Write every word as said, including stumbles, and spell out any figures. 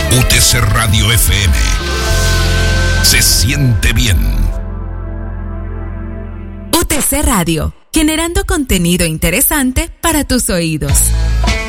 U T C Radio F M. Se siente bien. U T C Radio, generando contenido interesante para tus oídos.